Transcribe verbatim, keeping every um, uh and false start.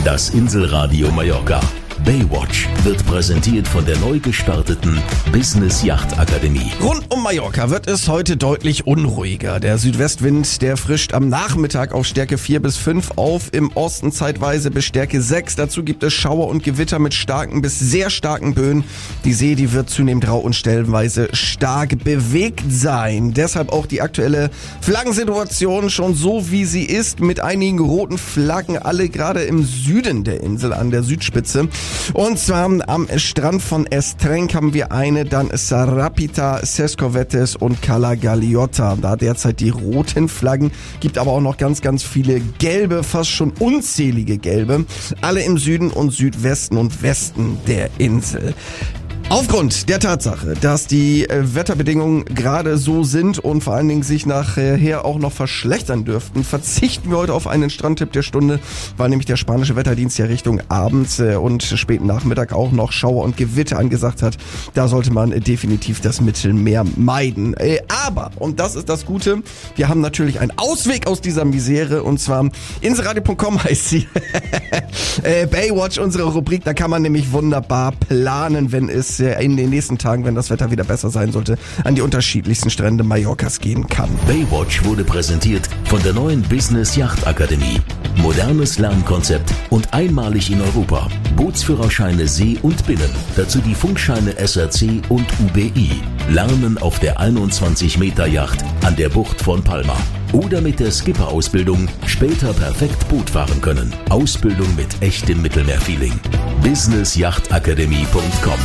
Das Inselradio Mallorca. Baywatch wird präsentiert von der neu gestarteten Business Yacht Akademie. Rund um Mallorca wird es heute deutlich unruhiger. Der Südwestwind, der frischt am Nachmittag auf Stärke vier bis fünf auf, im Osten zeitweise bis Stärke sechs. Dazu gibt es Schauer und Gewitter mit starken bis sehr starken Böen. Die See, die wird zunehmend rau und stellenweise stark bewegt sein. Deshalb auch die aktuelle Flaggensituation schon so, wie sie ist, mit einigen roten Flaggen, alle gerade im Süden der Insel an der Südspitze. Und zwar am Strand von Estrenc haben wir eine, dann Sarapita, Sescovetes und Cala Galiota. Da derzeit die roten Flaggen, gibt aber auch noch ganz, ganz viele gelbe, fast schon unzählige gelbe. Alle im Süden und Südwesten und Westen der Insel. Aufgrund der Tatsache, dass die äh, Wetterbedingungen gerade so sind und vor allen Dingen sich nachher auch noch verschlechtern dürften, verzichten wir heute auf einen Strandtipp der Stunde, weil nämlich der spanische Wetterdienst ja Richtung Abend äh, und späten Nachmittag auch noch Schauer und Gewitter angesagt hat. Da sollte man äh, definitiv das Mittelmeer meiden. Äh, aber, und das ist das Gute, wir haben natürlich einen Ausweg aus dieser Misere, und zwar inselradio punkt com heißt sie. äh, Baywatch, unsere Rubrik, da kann man nämlich wunderbar planen, wenn es in den nächsten Tagen, wenn das Wetter wieder besser sein sollte, an die unterschiedlichsten Strände Mallorcas gehen kann. Baywatch wurde präsentiert von der neuen Business Yacht Akademie. Modernes Lernkonzept und einmalig in Europa. Bootsführerscheine See und Binnen. Dazu die Funkscheine S R C und U B I. Lernen auf der einundzwanzig Meter Yacht an der Bucht von Palma. Oder mit der Skipper-Ausbildung später perfekt Boot fahren können. Ausbildung mit echtem Mittelmeerfeeling. business yacht akademie punkt com